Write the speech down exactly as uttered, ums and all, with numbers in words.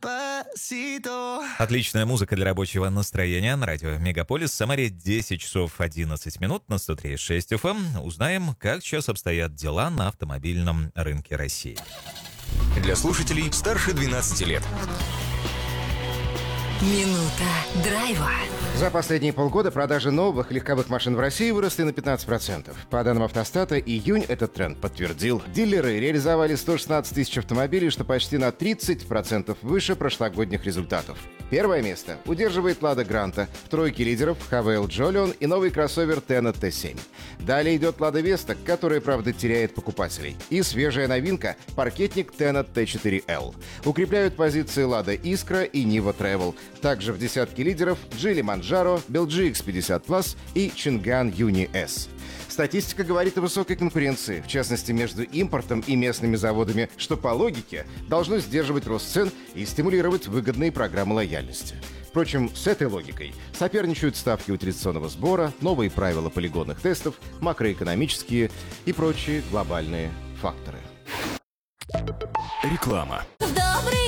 Отличная музыка для рабочего настроения на радио Мегаполис. В Самаре десять часов одиннадцать минут на сто три и шесть эф эм. Узнаем, как сейчас обстоят дела на автомобильном рынке России. Для слушателей старше двенадцати лет. Минута драйва. За последние полгода продажи новых легковых машин в России выросли на пятнадцать процентов. По данным автостата, июнь этот тренд подтвердил. Дилеры реализовали сто шестнадцать тысяч автомобилей, что почти на тридцать процентов выше прошлогодних результатов. Первое место удерживает Лада Гранта, в тройке лидеров Хавейл Джолион и новый кроссовер Тена Т семь. Далее идет Лада Веста, которая, правда, теряет покупателей. И свежая новинка – паркетник Тена Т четыре эл. Укрепляют позиции Лада Искра и Нива Тревел. Также в десятке лидеров Джили Манджаро, Бел Джи Икс пятьдесят плюс и Чинган Юни С. Статистика говорит о высокой конкуренции, в частности, между импортом и местными заводами, что по логике должно сдерживать рост цен и стимулировать выгодные программы лояльности. Впрочем, с этой логикой соперничают ставки утилизационного сбора, новые правила полигонных тестов, макроэкономические и прочие глобальные факторы. Реклама.